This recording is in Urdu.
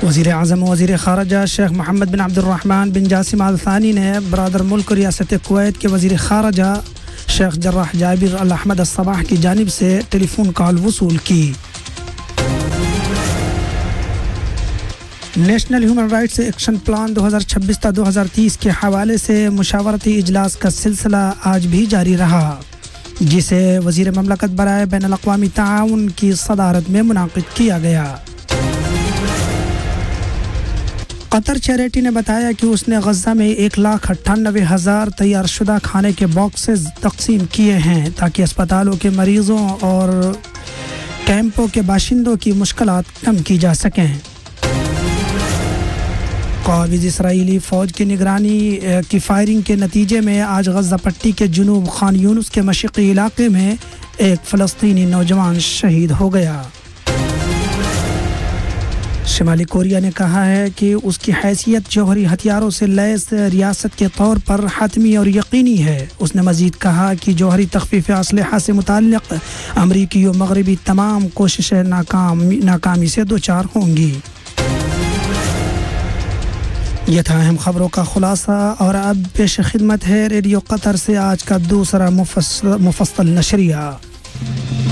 وزیر اعظم و وزیر خارجہ شیخ محمد بن عبد الرحمن بن جاسم آل ثانی نے برادر ملک ریاست کویت کے وزیر خارجہ شیخ جراح جابر الاحمد الصباح کی جانب سے ٹیلی فون کال وصول کی۔ National human rights action plan 2026-2030 کے حوالے سے مشاورتی اجلاس کا سلسلہ آج بھی جاری رہا، جسے وزیر مملکت برائے بین الاقوامی تعاون کی صدارت میں منعقد کیا گیا۔ قطر چیریٹی نے بتایا کہ اس نے غزہ میں 1,98,000 تیار شدہ کھانے کے باکسز تقسیم کیے ہیں تاکہ اسپتالوں کے مریضوں اور کیمپوں کے باشندوں کی مشکلات کم کی جا سکیں۔ قابض اسرائیلی فوج کی نگرانی کی فائرنگ کے نتیجے میں آج غزہ پٹی کے جنوب خان یونس کے مشرقی علاقے میں ایک فلسطینی نوجوان شہید ہو گیا۔ شمالی کوریا نے کہا ہے کہ اس کی حیثیت جوہری ہتھیاروں سے لیس ریاست کے طور پر حتمی اور یقینی ہے۔ اس نے مزید کہا کہ جوہری تخفیف اسلحہ سے متعلق امریکی و مغربی تمام کوششیں ناکامی سے دوچار ہوں گی۔ یہ تھا اہم خبروں کا خلاصہ، اور اب پیش خدمت ہے ریڈیو قطر سے آج کا دوسرا مفصل نشریہ۔